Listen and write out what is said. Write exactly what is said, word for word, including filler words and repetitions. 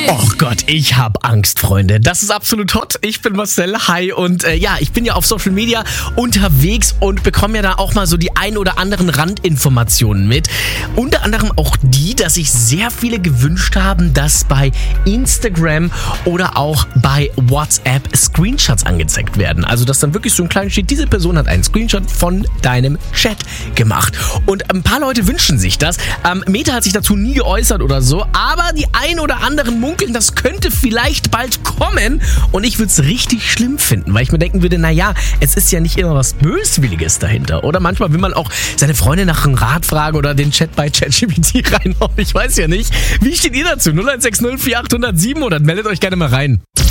Oh Gott, ich hab Angst, Freunde. Das ist absolut hot. Ich bin Marcel, hi. Und äh, ja, ich bin ja auf Social Media unterwegs und bekomme ja da auch mal so die ein oder anderen Randinformationen mit. Unter anderem auch die, dass sich sehr viele gewünscht haben, dass bei Instagram oder auch bei WhatsApp Screenshots angezeigt werden. Also, dass dann wirklich so ein kleiner steht, diese Person hat einen Screenshot von deinem Chat gemacht. Und ein paar Leute wünschen sich das. Ähm, Meta hat sich dazu nie geäußert oder so, aber die ein oder anderen munkeln, das könnte vielleicht bald kommen. Und ich würde es richtig schlimm finden, weil ich mir denken würde, naja, es ist ja nicht immer was Böswilliges dahinter. Oder manchmal will man auch seine Freunde nach einem Rat fragen oder den Chat bei ChatGPT reinhauen. Ich weiß ja nicht. Wie steht ihr dazu? null eins sechs null vier acht null null sieben hundert. Meldet euch gerne mal rein.